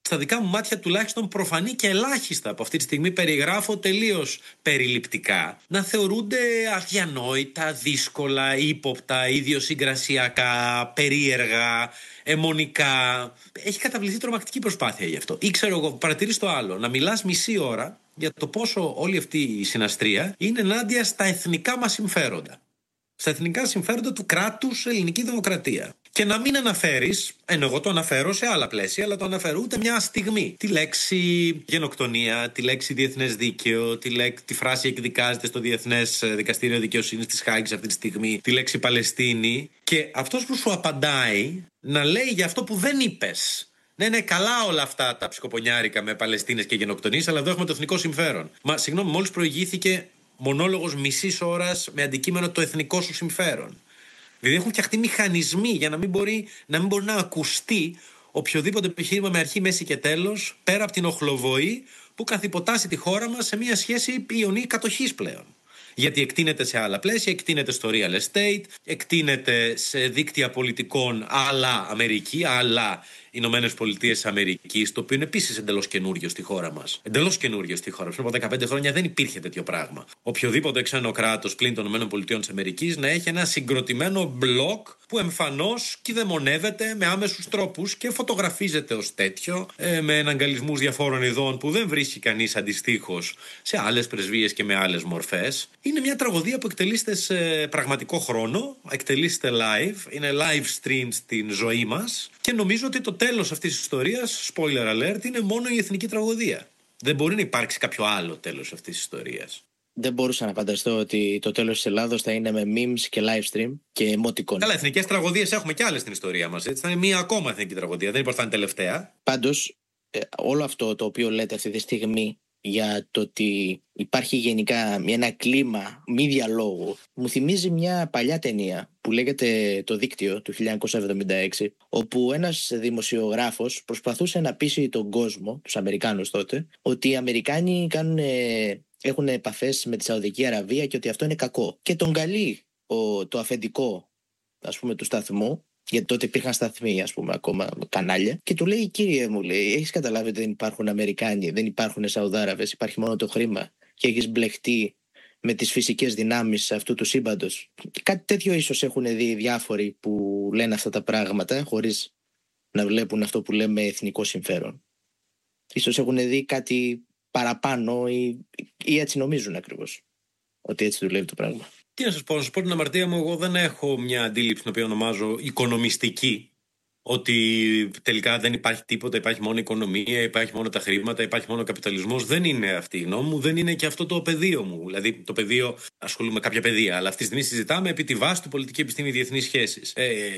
στα δικά μου μάτια τουλάχιστον προφανή και ελάχιστα που αυτή τη στιγμή περιγράφω τελείως περιληπτικά, να θεωρούνται αδιανόητα, δύσκολα, ύποπτα, ιδιοσυγκρασιακά, περίεργα, αιμονικά. Έχει καταβληθεί τρομακτική προσπάθεια γι' αυτό. Ή ξέρω εγώ, παρατηρείς το άλλο, να μιλάς μισή ώρα για το πόσο όλη αυτή η συναστρία είναι ενάντια στα εθνικά μας συμφέροντα. Στα εθνικά συμφέροντα του κράτους ελληνική δημοκρατία. Και να μην αναφέρεις, ενώ εγώ το αναφέρω σε άλλα πλαίσια, αλλά το αναφέρω ούτε μια στιγμή, τη λέξη γενοκτονία, τη λέξη διεθνές δίκαιο, τη φράση εκδικάζεται στο Διεθνές Δικαστήριο Δικαιοσύνης της Χάγης αυτή τη στιγμή, τη λέξη Παλαιστίνη, και αυτός που σου απαντάει να λέει για αυτό που δεν είπες. Ναι, είναι καλά όλα αυτά τα ψικοπονιάρικα με Παλαιστίνες και γενοκτονίες, αλλά εδώ έχουμε το εθνικό συμφέρον. Μα συγγνώμη, μόλις προηγήθηκε μονόλογος μισής ώρας με αντικείμενο το εθνικό σου συμφέρον. Δηλαδή έχουν φτιαχτεί μηχανισμοί για να μην μπορεί να ακουστεί οποιοδήποτε επιχείρημα με αρχή, μέση και τέλος, πέρα από την οχλοβοή που καθυποτάσσει τη χώρα μας σε μια σχέση ιονή κατοχής πλέον. Γιατί εκτείνεται σε άλλα πλαίσια, εκτείνεται στο real estate, εκτείνεται σε δίκτυα πολιτικών αλλά Αμερική, αλλά Ηνωμένες Πολιτείες Αμερικής, το οποίο είναι επίσης εντελώς καινούριο στη χώρα μας. Εντελώς καινούριο στη χώρα μας. Πριν από 15 χρόνια δεν υπήρχε τέτοιο πράγμα. Οποιοδήποτε ξένο κράτος πλην των Ηνωμένων Πολιτείων της Αμερικής να έχει ένα συγκροτημένο μπλοκ που εμφανώς κυδαιμονεύεται με άμεσους τρόπους και φωτογραφίζεται ως τέτοιο, με εναγκαλισμούς διαφόρων ειδών που δεν βρίσκει κανείς αντιστοίχως σε άλλες πρεσβείες και με άλλες μορφές. Είναι μια τραγωδία που εκτελείστε σε πραγματικό χρόνο, εκτελείστε live, είναι live stream στην ζωή μας και νομίζω ότι το τέλος αυτής της ιστορίας, spoiler alert, είναι μόνο η εθνική τραγωδία. Δεν μπορεί να υπάρξει κάποιο άλλο τέλος αυτής της ιστορίας. Δεν μπορούσα να φανταστώ ότι το τέλος της Ελλάδος θα είναι με memes και live stream και emoticon. Καλά, εθνικές τραγωδίες έχουμε κι άλλες στην ιστορία μας. Έτσι. Θα είναι μία ακόμα εθνική τραγωδία. Δεν υπάρχει τελευταία. Πάντως, όλο αυτό το οποίο λέτε αυτή τη στιγμή για το ότι υπάρχει γενικά ένα κλίμα μη διαλόγου, μου θυμίζει μια παλιά ταινία που λέγεται «Το Δίκτυο» του 1976, όπου ένας δημοσιογράφος προσπαθούσε να πείσει τον κόσμο, τους Αμερικάνους τότε, ότι οι Αμερικάνοι έχουν επαφές με τη Σαουδική Αραβία και ότι αυτό είναι κακό. Και τον καλεί το αφεντικό, ας πούμε, του σταθμού, γιατί τότε υπήρχαν σταθμοί, ας πούμε, ακόμα κανάλια, και του λέει: «Κύριε μου, λέει, έχεις καταλάβει ότι δεν υπάρχουν Αμερικάνοι, δεν υπάρχουν Σαουδάραβες, υπάρχει μόνο το χρήμα και έχεις μπλεχτεί με τις φυσικές δυνάμεις αυτού του σύμπαντος». Κάτι τέτοιο ίσως έχουν δει διάφοροι που λένε αυτά τα πράγματα χωρίς να βλέπουν αυτό που λέμε εθνικό συμφέρον. Ίσως έχουν δει κάτι παραπάνω ή έτσι νομίζουν ακριβώς ότι έτσι δουλεύει το πράγμα. Τι να σας πω την αμαρτία μου, εγώ δεν έχω μια αντίληψη την οποία ονομάζω οικονομιστική, ότι τελικά δεν υπάρχει τίποτα, υπάρχει μόνο οικονομία, υπάρχει μόνο τα χρήματα, υπάρχει μόνο ο καπιταλισμός. Δεν είναι αυτή η γνώμη μου, δεν είναι και αυτό το πεδίο μου. Δηλαδή το πεδίο, ασχολούμαι με κάποια πεδία, αλλά αυτή τη στιγμή συζητάμε επί τη βάση του πολιτική επιστήμη διεθνείς σχέσεις.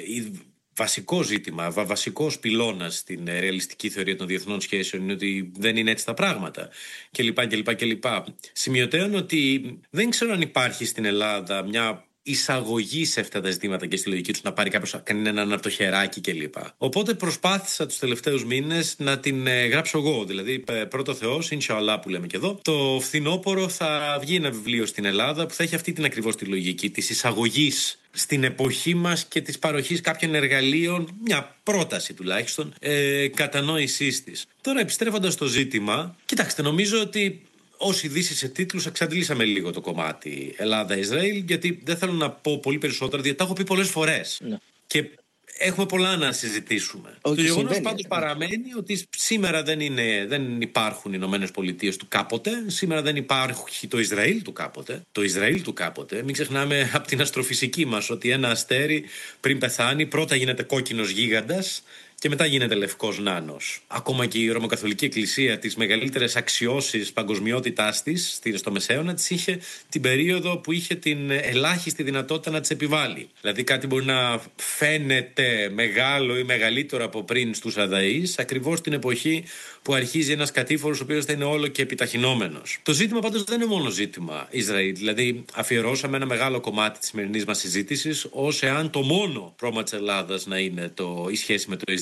Βασικό ζήτημα, βασικός πυλώνας στην ρεαλιστική θεωρία των διεθνών σχέσεων είναι ότι δεν είναι έτσι τα πράγματα κλπ. Σημειωτέων ότι δεν ξέρω αν υπάρχει στην Ελλάδα μια εισαγωγή σε αυτά τα ζητήματα και στη λογική τους να πάρει κάποιος κανέναν από το χεράκι κλπ. Οπότε προσπάθησα τους τελευταίους μήνες να την γράψω εγώ. Δηλαδή, πρώτο Θεός, Ινσhallah που λέμε και εδώ, το φθινόπωρο θα βγει ένα βιβλίο στην Ελλάδα που θα έχει αυτή την ακριβώς τη λογική της εισαγωγής στην εποχή μας και της παροχής κάποιων εργαλείων, μια πρόταση τουλάχιστον, κατανόησής της. Τώρα, επιστρέφοντας στο ζήτημα, κοιτάξτε, νομίζω ότι ως ειδήσεις σε τίτλους εξαντλήσαμε λίγο το κομμάτι Ελλάδα-Ισραήλ, γιατί δεν θέλω να πω πολύ περισσότερα, γιατί τα έχω πει πολλές φορές. Ναι. Και έχουμε πολλά να συζητήσουμε. Το γεγονός πάντως παραμένει ότι σήμερα δεν υπάρχουν οι Ηνωμένες Πολιτείες του κάποτε, σήμερα δεν υπάρχει το Ισραήλ του κάποτε. Το Ισραήλ του κάποτε, μην ξεχνάμε από την αστροφυσική μας, ότι ένα αστέρι πριν πεθάνει πρώτα γίνεται κόκκινος γίγαντας και μετά γίνεται λευκός νάνος. Ακόμα και η Ρωμακαθολική Εκκλησία, τις μεγαλύτερες αξιώσεις παγκοσμιότητάς της στο Μεσαίωνα, τις είχε την περίοδο που είχε την ελάχιστη δυνατότητα να τις επιβάλλει. Δηλαδή κάτι μπορεί να φαίνεται μεγάλο ή μεγαλύτερο από πριν στους Αδαείς, ακριβώς την εποχή που αρχίζει ένας κατήφορος ο οποίος θα είναι όλο και επιταχυνόμενος. Το ζήτημα πάντως δεν είναι μόνο ζήτημα Ισραήλ. Δηλαδή αφιερώσαμε ένα μεγάλο κομμάτι της σημερινής μας συζήτησης ως εάν το μόνο πρόβλημα της Ελλάδας να είναι η σχέση με το Ισραήλ.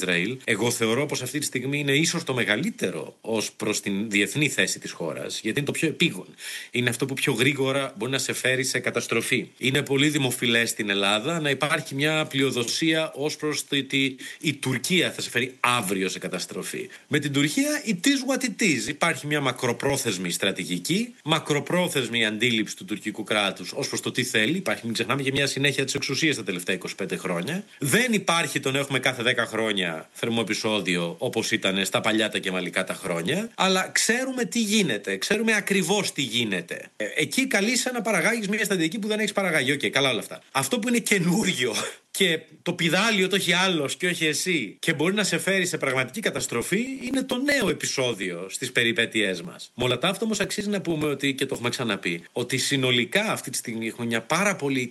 Ισραήλ. Εγώ θεωρώ πως αυτή τη στιγμή είναι ίσως το μεγαλύτερο ως προς την διεθνή θέση της χώρας, γιατί είναι το πιο επίγον. Είναι αυτό που πιο γρήγορα μπορεί να σε φέρει σε καταστροφή. Είναι πολύ δημοφιλές στην Ελλάδα να υπάρχει μια πλειοδοσία ως προς το ότι η Τουρκία θα σε φέρει αύριο σε καταστροφή. Με την Τουρκία, it is what it is. Υπάρχει μια μακροπρόθεσμη στρατηγική, μακροπρόθεσμη αντίληψη του τουρκικού κράτους ως προς το τι θέλει. Υπάρχει, μην ξεχνάμε, και μια συνέχεια της εξουσίας τα τελευταία 25 χρόνια. Δεν υπάρχει το να έχουμε κάθε 10 χρόνια θερμό επεισόδιο όπως ήταν στα παλιά τα κεμαλικά τα χρόνια. Αλλά ξέρουμε τι γίνεται. Ξέρουμε ακριβώς τι γίνεται. Εκεί καλείσαι να παραγάγεις μια στρατηγική που δεν έχεις παραγάγει. Οκ, καλά όλα αυτά. Αυτό που είναι καινούριο και το πηδάλιο το έχει άλλος και όχι εσύ και μπορεί να σε φέρει σε πραγματική καταστροφή είναι το νέο επεισόδιο στις περιπέτειές μας. Με όλα τα αυτά όμως αξίζει να πούμε ότι, και το έχουμε ξαναπεί, ότι συνολικά αυτή τη στιγμή έχουμε μια πάρα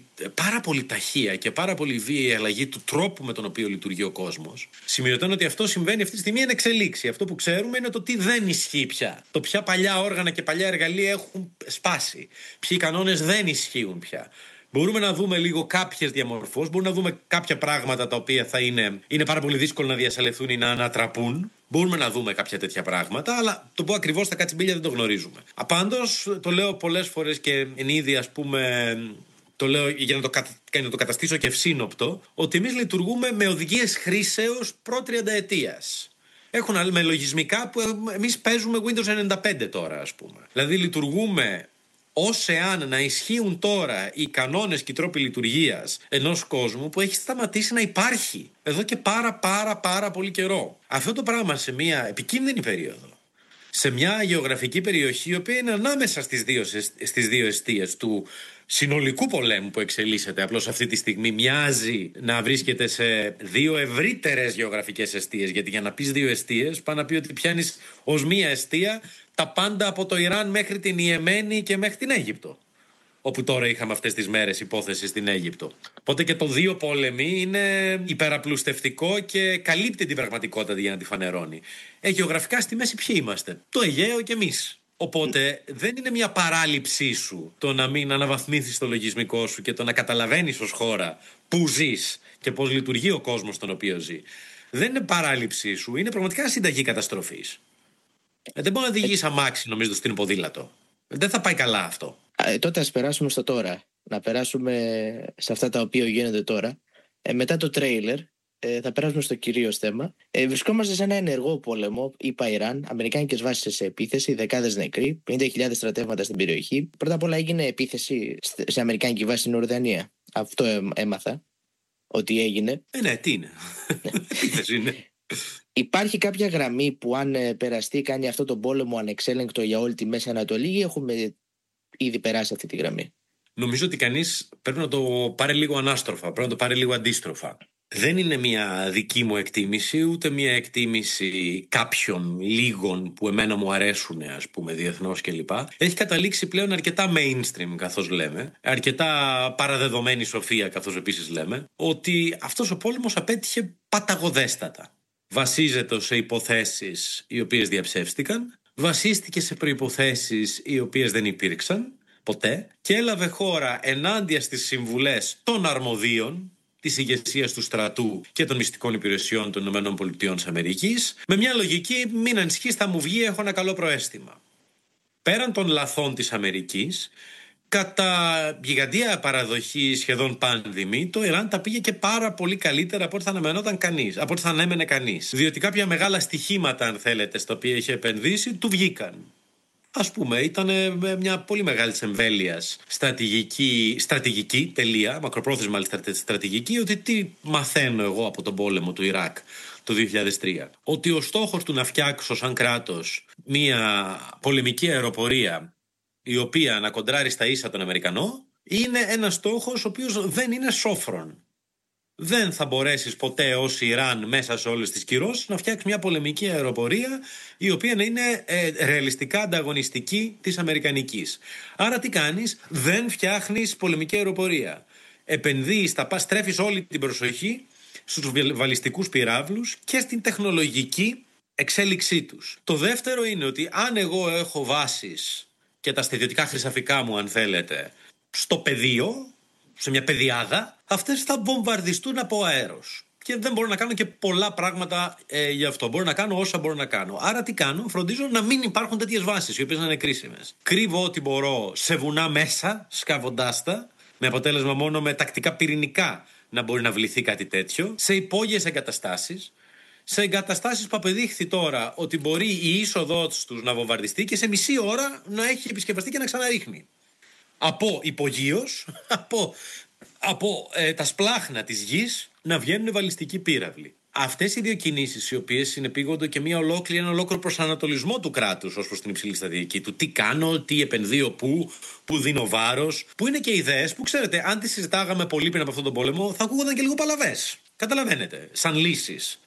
πολύ ταχεία και πάρα πολύ βίαιη αλλαγή του τρόπου με τον οποίο λειτουργεί ο κόσμος. Σημειωτώνω ότι αυτό συμβαίνει αυτή τη στιγμή εν εξελίξη. Αυτό που ξέρουμε είναι το τι δεν ισχύει πια. Το ποια παλιά όργανα και παλιά εργαλεία έχουν σπάσει. Ποιοι κανόνες δεν ισχύουν πια. Μπορούμε να δούμε λίγο κάποιες διαμορφώσεις, μπορούμε να δούμε κάποια πράγματα τα οποία θα είναι πάρα πολύ δύσκολο να διασαλευθούν ή να ανατραπούν. Μπορούμε να δούμε κάποια τέτοια πράγματα, αλλά το που ακριβώς θα κάτσει μπίλια δεν το γνωρίζουμε. Απάντως, το λέω πολλές φορές και εν είδη, ας πούμε, το λέω για να το καταστήσω και ευσύνοπτο, ότι εμείς λειτουργούμε με οδηγίες χρήσεως προ-30ετίας. Έχουν με λογισμικά που εμείς παίζουμε Windows 95 τώρα, ας πούμε. Δηλαδή λειτουργούμε ως εάν να ισχύουν τώρα οι κανόνες και οι τρόποι λειτουργίας ενός κόσμου που έχει σταματήσει να υπάρχει εδώ και πάρα πολύ καιρό. Αυτό το πράγμα σε μια επικίνδυνη περίοδο, σε μια γεωγραφική περιοχή η οποία είναι ανάμεσα στις δύο εστίες του συνολικού πολέμου που εξελίσσεται, απλώς αυτή τη στιγμή μοιάζει να βρίσκεται σε δύο ευρύτερες γεωγραφικές εστίες, γιατί για να πεις δύο εστίες πάει να πει ότι πιάνεις ως μία εστία τα πάντα από το Ιράν μέχρι την Ιεμένη και μέχρι την Αίγυπτο, όπου τώρα είχαμε αυτές τις μέρες υπόθεση στην Αίγυπτο. Οπότε και το δύο πόλεμοι είναι υπεραπλουστευτικό και καλύπτει την πραγματικότητα για να τη φανερώνει. Γεωγραφικά στη μέση ποιοι είμαστε? Το Αιγαίο και εμείς. Οπότε δεν είναι μια παράληψή σου το να μην αναβαθμίσεις το λογισμικό σου και το να καταλαβαίνεις ως χώρα που ζεις και πώς λειτουργεί ο κόσμος στον οποίο ζει. Δεν είναι παράληψή σου, είναι πραγματικά συνταγή καταστροφής. Δεν μπορεί να οδηγείς αμάξι, νομίζω, στην ποδήλατο. Δεν θα πάει καλά αυτό. Τότε ας περάσουμε στο τώρα. Να περάσουμε σε αυτά τα οποία γίνονται τώρα. Μετά το τρέιλερ θα περάσουμε στο κυρίως θέμα. Βρισκόμαστε σε ένα ενεργό πόλεμο, είπα Ιράν, αμερικάνικες βάσεις σε επίθεση, δεκάδες νεκροί, 50.000 στρατεύματα στην περιοχή. Πρώτα απ' όλα έγινε επίθεση σε αμερικάνικη βάση στην Ορδανία. Αυτό έμαθα ότι έγινε. Ναι, τι είναι? Επίθεση είναι. Υπάρχει κάποια γραμμή που αν περαστεί κάνει αυτό το πόλεμο ανεξέλεγκτο για όλη τη Μέση Ανατολή ή έχουμε ήδη περάσει αυτή τη γραμμή? Νομίζω ότι κανείς πρέπει να το πάρει λίγο ανάστροφα, πρέπει να το πάρει λίγο αντίστροφα. Δεν είναι μια δική μου εκτίμηση, ούτε μια εκτίμηση κάποιων λίγων που εμένα μου αρέσουν, ας πούμε, διεθνώς κλπ. Έχει καταλήξει πλέον αρκετά mainstream, καθώς λέμε, αρκετά παραδεδομένη σοφία, καθώς επίσης λέμε, ότι αυτός ο πόλεμος απέτυχε παταγωδέστατα. Βασίζεται σε υποθέσεις οι οποίες διαψεύστηκαν, βασίστηκε σε προϋποθέσεις οι οποίες δεν υπήρξαν ποτέ και έλαβε χώρα ενάντια στις συμβουλές των αρμοδίων της ηγεσίας του στρατού και των μυστικών υπηρεσιών των ΗΠΑ με μια λογική μην ανησυχείς, θα μου βγει, έχω ένα καλό προαίσθημα. Πέραν των λαθών της Αμερικής, κατά γιγαντία παραδοχή σχεδόν πάνδημη, το Ιράν τα πήγε και πάρα πολύ καλύτερα από ό,τι θα ανέμενε κανείς. Διότι κάποια μεγάλα στοιχήματα, αν θέλετε, στα οποία είχε επενδύσει, του βγήκαν. Ας πούμε, ήταν μια πολύ μεγάλη εμβέλειας στρατηγική, μακροπρόθεσμα στρατηγική, ότι τι μαθαίνω εγώ από τον πόλεμο του Ιράκ το 2003. Ότι ο στόχος του να φτιάξω σαν κράτος μια πολεμική αεροπορία η οποία να κοντράρει στα ίσα τον Αμερικανό είναι ένας στόχος ο οποίος δεν είναι σόφρον. Δεν θα μπορέσεις ποτέ ως Ιράν μέσα σε όλες τις κυρώσεις να φτιάξεις μια πολεμική αεροπορία η οποία να είναι ρεαλιστικά ανταγωνιστική της αμερικανικής. Άρα τι κάνεις? Δεν φτιάχνεις πολεμική αεροπορία. Επενδύεις, στρέφεις όλη την προσοχή στους βαλιστικούς πυράβλους και στην τεχνολογική εξέλιξή τους. Το δεύτερο είναι ότι αν εγώ έχω βάσεις και τα στρατιωτικά χρυσαφικά μου, αν θέλετε, στο πεδίο, σε μια πεδιάδα, αυτές θα βομβαρδιστούν από αέρος. και δεν μπορώ να κάνω και πολλά πράγματα γι' αυτό. Μπορώ να κάνω όσα μπορώ να κάνω. Άρα τι κάνω? Φροντίζω να μην υπάρχουν τέτοιες βάσεις, οι οποίες να είναι κρίσιμες. Κρύβω ό,τι μπορώ σε βουνά μέσα, σκάβοντάς τα, με αποτέλεσμα μόνο με τακτικά πυρηνικά να μπορεί να βληθεί κάτι τέτοιο, σε υπόγειες εγκαταστάσεις. Σε εγκαταστάσεις που απεδείχθη τώρα ότι μπορεί η είσοδός τους να βομβαρδιστεί και σε μισή ώρα να έχει επισκευαστεί και να ξαναρίχνει. Από υπογείως, από τα σπλάχνα της γης να βγαίνουν βαλιστικοί πύραυλοι. Αυτές οι δύο κινήσεις, οι οποίες συνεπήγονται και ένα ολόκληρο προσανατολισμό του κράτους ως προς την υψηλή στρατηγική του. Τι κάνω, τι επενδύω, πού δίνω βάρος, που είναι και ιδέες που ξέρετε, αν τις συζητάγαμε πολύ πριν από αυτόν τον πόλεμο, θα ακούγονταν και λίγο παλαβές. Καταλαβαίνετε, σαν λύσεις,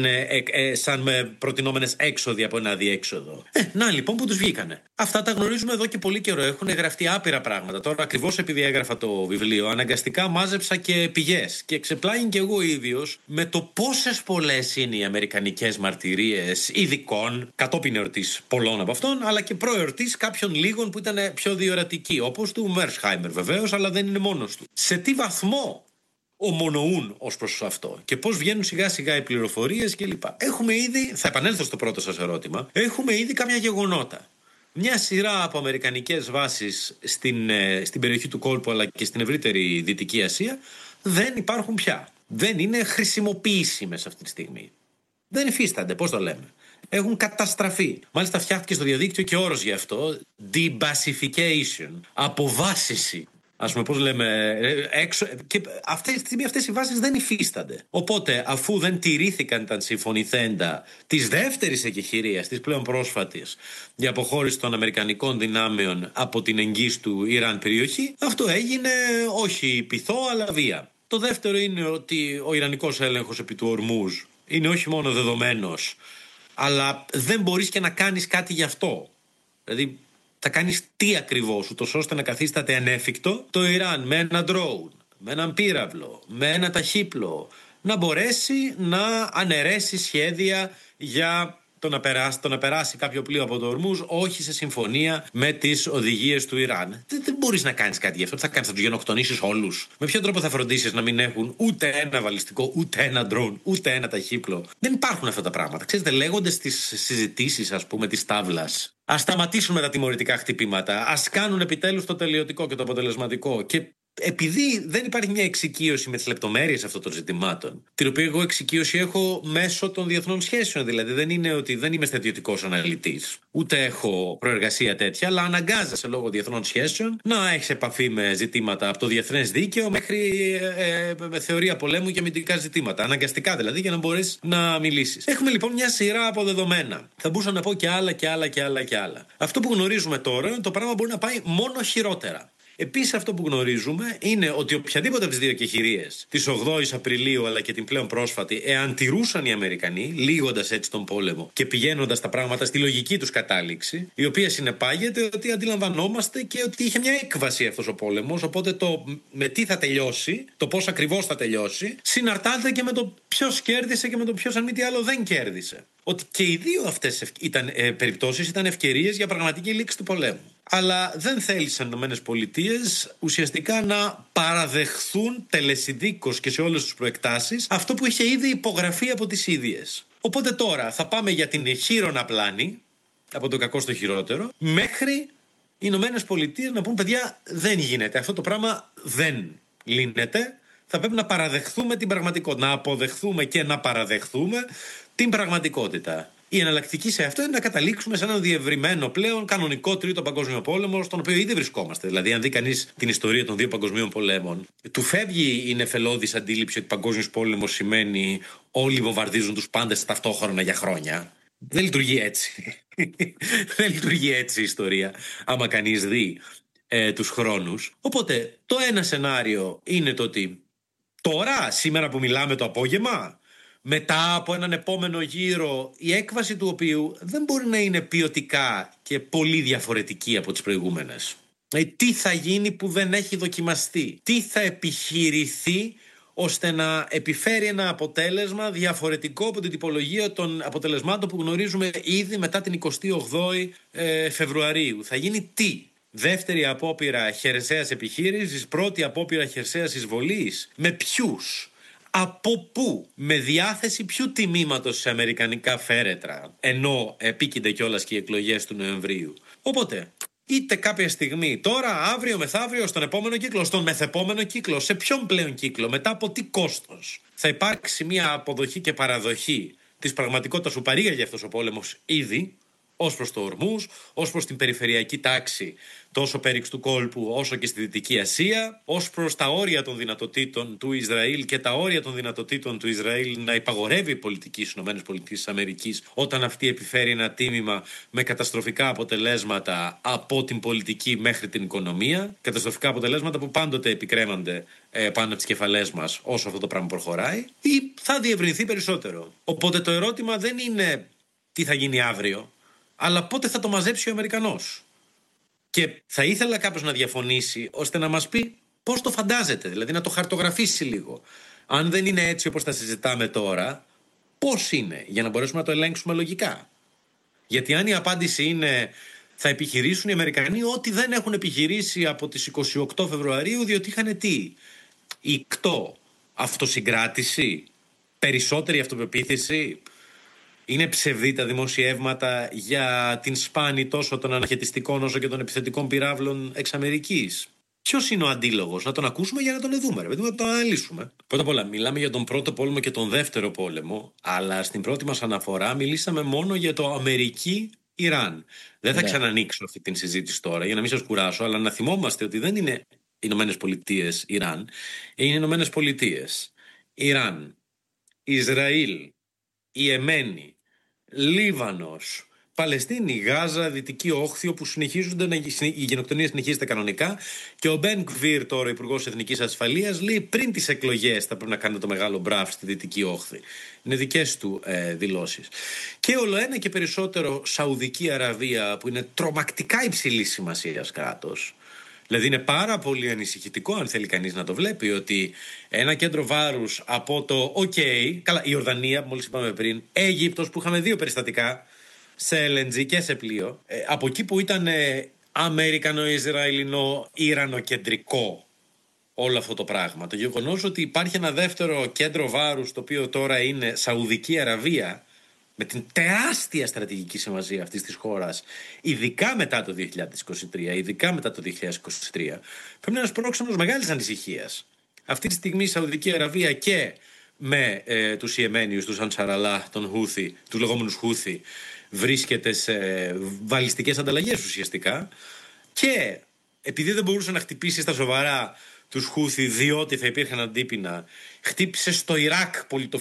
σαν με προτινόμενες έξοδοι από ένα αδιέξοδο. Να λοιπόν που τους βγήκανε. Αυτά τα γνωρίζουμε εδώ και πολύ καιρό. Έχουν γραφτεί άπειρα πράγματα. Τώρα, ακριβώς επειδή έγραφα το βιβλίο, αναγκαστικά μάζεψα και πηγές. Και ξεπλάγει και εγώ ίδιος με το πόσες πολλές είναι οι αμερικανικές μαρτυρίες ειδικών, κατόπιν εορτής πολλών από αυτών, αλλά και προεορτής κάποιων λίγων που ήταν πιο διορατικοί. Όπως του Μέρσχάιμερ βεβαίως, αλλά δεν είναι μόνος του. Σε τι βαθμό ομονοούν ως προς αυτό και πώς βγαίνουν σιγά σιγά οι πληροφορίες κλπ. Έχουμε ήδη, θα επανέλθω στο πρώτο σας ερώτημα, έχουμε ήδη κάποια γεγονότα. Μια σειρά από αμερικανικές βάσεις στην περιοχή του κόλπου αλλά και στην ευρύτερη Δυτική Ασία δεν υπάρχουν πια. Δεν είναι χρησιμοποιήσιμες αυτή τη στιγμή. Δεν υφίστανται, πώς το λέμε. Έχουν καταστραφεί. Μάλιστα φτιάχτηκε στο διαδίκτυο και όρος γι' αυτό, debassification, αποβάσιση. Ας πούμε, πώς λέμε, και αυτές οι βάσεις δεν υφίστανται. Οπότε, αφού δεν τηρήθηκαν τα συμφωνηθέντα της δεύτερης εκεχηρίας, της πλέον πρόσφατης, για αποχώρηση των αμερικανικών δυνάμεων από την εγγύς του Ιράν περιοχή, αυτό έγινε όχι πειθό, αλλά βία. Το δεύτερο είναι ότι ο Ιρανικός έλεγχος επί του Ορμούζ είναι όχι μόνο δεδομένος, αλλά δεν μπορείς και να κάνεις κάτι γι' αυτό. Δηλαδή, θα κάνεις τι ακριβώς, ούτως ώστε να καθίσταται ανέφικτο το Ιράν με ένα drone, με έναν πύραυλο, με ένα ταχύπλο, να μπορέσει να αναιρέσει σχέδια για το να περάσει κάποιο πλοίο από το Ορμούζ, όχι σε συμφωνία με τις οδηγίες του Ιράν. Δεν μπορείς να κάνεις κάτι γι' αυτό. Τι θα κάνεις, θα τους γενοκτονήσεις όλους? Με ποιον τρόπο θα φροντίσεις να μην έχουν ούτε ένα βαλιστικό, ούτε ένα drone, ούτε ένα ταχύπλο? Δεν υπάρχουν αυτά τα πράγματα. Ξέρετε, λέγονται στις συζητήσεις, ας πούμε, της τάβλας. Ας σταματήσουν με τα τιμωρητικά χτυπήματα. Ας κάνουν επιτέλους το τελειωτικό και το αποτελεσματικό. Και επειδή δεν υπάρχει μια εξοικείωση με τις λεπτομέρειες αυτών των ζητημάτων, την οποία εγώ εξοικείωση έχω μέσω των διεθνών σχέσεων, δηλαδή δεν είναι ότι δεν είμαι στρατιωτικός αναλυτής, ούτε έχω προεργασία τέτοια, αλλά αναγκάζεσαι λόγω διεθνών σχέσεων να έχεις επαφή με ζητήματα από το διεθνές δίκαιο μέχρι θεωρία πολέμου και αμυντικά ζητήματα. Αναγκαστικά δηλαδή, για να μπορείς να μιλήσεις. Έχουμε λοιπόν μια σειρά από δεδομένα. Θα μπορούσα να πω και άλλα και άλλα και άλλα και άλλα. Αυτό που γνωρίζουμε τώρα είναι ότι το πράγμα μπορεί να πάει μόνο χειρότερα. Επίσης, αυτό που γνωρίζουμε είναι ότι οποιαδήποτε από τις δύο εκεχηρίες, της 8ης Απριλίου αλλά και την πλέον πρόσφατη, εάν τηρούσαν οι Αμερικανοί, λύγοντας έτσι τον πόλεμο και πηγαίνοντας τα πράγματα στη λογική τους κατάληξη, η οποία συνεπάγεται ότι αντιλαμβανόμαστε και ότι είχε μια έκβαση αυτός ο πόλεμος. Οπότε το με τι θα τελειώσει, το πώς ακριβώς θα τελειώσει, συναρτάται και με το ποιος κέρδισε και με το ποιος, αν μη τι άλλο, δεν κέρδισε. Ότι και οι δύο αυτές περιπτώσεις ήταν ευκαιρίες για πραγματική λήξη του πολέμου. Αλλά δεν θέλησαν οι ΗΠΑ ουσιαστικά να παραδεχθούν τελεσιδίκως και σε όλες τις προεκτάσεις αυτό που είχε ήδη υπογραφεί από τις ίδιες. Οπότε τώρα θα πάμε για την χείρονα πλάνη, από το κακό στο χειρότερο, μέχρι οι ΗΠΑ να πούν, παιδιά, δεν γίνεται, αυτό το πράγμα δεν λύνεται. Θα πρέπει να παραδεχθούμε την πραγματικότητα, να αποδεχθούμε και να παραδεχθούμε την πραγματικότητα. Η εναλλακτική σε αυτό είναι να καταλήξουμε σε έναν διευρυμένο πλέον κανονικό τρίτο παγκόσμιο πόλεμο, στον οποίο ήδη βρισκόμαστε. Δηλαδή, αν δει κανείς την ιστορία των δύο παγκοσμίων πολέμων, του φεύγει η νεφελώδης αντίληψη ότι παγκόσμιος πόλεμος σημαίνει όλοι βομβαρδίζουν τους πάντες ταυτόχρονα για χρόνια. Δεν λειτουργεί έτσι. Δεν λειτουργεί έτσι η ιστορία, άμα κανείς δει τους χρόνους. Οπότε, το ένα σενάριο είναι το ότι τώρα, σήμερα που μιλάμε το απόγευμα, μετά από έναν επόμενο γύρο, η έκβαση του οποίου δεν μπορεί να είναι ποιοτικά και πολύ διαφορετική από τις προηγούμενες. Τι θα γίνει που δεν έχει δοκιμαστεί, τι θα επιχειρηθεί ώστε να επιφέρει ένα αποτέλεσμα διαφορετικό από την τυπολογία των αποτελεσμάτων που γνωρίζουμε ήδη μετά την 28η Φεβρουαρίου. Θα γίνει τι? Δεύτερη απόπειρα χερσαίας επιχείρησης, πρώτη απόπειρα χερσαίας εισβολής, με ποιους? Από πού? Με διάθεση ποιου τιμήματος σε αμερικανικά φέρετρα, ενώ επίκυνται κιόλας και οι εκλογές του Νοεμβρίου. Οπότε, είτε κάποια στιγμή, τώρα, αύριο, μεθαύριο, στον επόμενο κύκλο, στον μεθεπόμενο κύκλο, σε ποιον πλέον κύκλο, μετά από τι κόστος, θα υπάρξει μια αποδοχή και παραδοχή της πραγματικότητας που παρήγαγε αυτός ο πόλεμος ήδη, ως προς το Ορμούζ, ως προς την περιφερειακή τάξη τόσο πέριξ του κόλπου όσο και στη Δυτική Ασία, ως προς τα όρια των δυνατοτήτων του Ισραήλ και τα όρια των δυνατοτήτων του Ισραήλ να υπαγορεύει η πολιτική στις ΗΠΑ όταν αυτή επιφέρει ένα τίμημα με καταστροφικά αποτελέσματα από την πολιτική μέχρι την οικονομία, καταστροφικά αποτελέσματα που πάντοτε επικρέμανται πάνω από τις κεφαλές μας όσο αυτό το πράγμα προχωράει, ή θα διευρυνθεί περισσότερο. Οπότε το ερώτημα δεν είναι τι θα γίνει αύριο, αλλά πότε θα το μαζέψει ο Αμερικανός. Και θα ήθελα κάποιος να διαφωνήσει ώστε να μας πει πώς το φαντάζεται, δηλαδή να το χαρτογραφήσει λίγο. Αν δεν είναι έτσι όπως τα συζητάμε τώρα, πώς είναι, για να μπορέσουμε να το ελέγξουμε λογικά. Γιατί αν η απάντηση είναι θα επιχειρήσουν οι Αμερικανοί ό,τι δεν έχουν επιχειρήσει από τις 28 Φεβρουαρίου, διότι είχαν τι? Ικτό, αυτοσυγκράτηση, περισσότερη αυτοπεποίθηση. Είναι ψευδή τα δημοσιεύματα για την σπάνη τόσο των αναχαιτιστικών όσο και των επιθετικών πυράβλων εξ Αμερικής. Ποιος είναι ο αντίλογος? Να τον ακούσουμε για να τον δούμε, ρε παιδί, να τον αναλύσουμε. Πρώτα απ' όλα, μιλάμε για τον πρώτο πόλεμο και τον δεύτερο πόλεμο, αλλά στην πρώτη μας αναφορά μιλήσαμε μόνο για το Αμερική-Ιράν. Δεν θα ξανανοίξω αυτή την συζήτηση τώρα για να μην σας κουράσω, αλλά να θυμόμαστε ότι δεν είναι Ηνωμένες Πολιτείες Ιράν, είναι Ηνωμένες Πολιτείες Ιράν, Ισραήλ, Ιεμένη, Λίβανος, Παλαιστίνη, Γάζα, Δυτική Όχθη, όπου η γενοκτονία συνεχίζεται κανονικά. Και ο Μπεν Γκβίρ, τώρα Υπουργός Εθνικής Ασφαλείας, λέει πριν τις εκλογές θα πρέπει να κάνουμε το μεγάλο μπραφ στη Δυτική Όχθη. Είναι δικές του δηλώσεις. Και όλο ένα και περισσότερο Σαουδική Αραβία, που είναι τρομακτικά υψηλής σημασίας κράτος. Δηλαδή είναι πάρα πολύ ανησυχητικό, αν θέλει κανείς να το βλέπει, ότι ένα κέντρο βάρους από το καλά, η Ιορδανία που μόλις είπαμε πριν, Αίγυπτος που είχαμε 2 περιστατικά σε LNG και σε πλοίο, από εκεί που ήταν Αμερικανο-Ισραηλινο-Ιρανο-κεντρικό όλο αυτό το πράγμα, το γεγονός ότι υπάρχει ένα δεύτερο κέντρο βάρους το οποίο τώρα είναι Σαουδική Αραβία, με την τεράστια στρατηγική σημασία αυτής της χώρας, ειδικά μετά το 2023, ειδικά μετά το 2023, πρέπει να είναι ένας πρόξενος μεγάλης ανησυχίας. Αυτή τη στιγμή η Σαουδική Αραβία και με τους Ιεμένιους, τους Ανσαραλά, τον Χούθι, τους λεγόμενους Χούθι, βρίσκεται σε βαλιστικές ανταλλαγές ουσιαστικά, και επειδή δεν μπορούσε να χτυπήσει στα σοβαρά τους Χούθι διότι θα υπήρχαν αντίπεινα, χτύπησε στο Ιράκ